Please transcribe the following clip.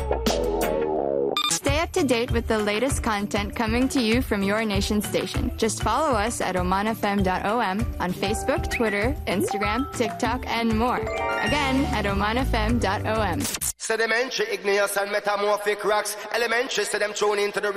Stay up to date with the latest content coming to you from your nation station. Just follow us at omanfm.om on Facebook, Twitter, Instagram, TikTok, and more. Again, at omanfm.om. Sedimentary, igneous and metamorphic rocks. Elementary, so them tune into the